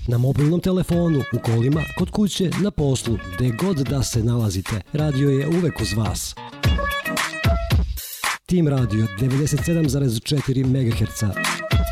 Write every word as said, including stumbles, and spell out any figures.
Na mobilnom telefonu, u kolima, kod kuće, na poslu, gde god da se nalazite, radio je uvek uz vas. Tim Radio devedeset sedam zarez četiri megaherca.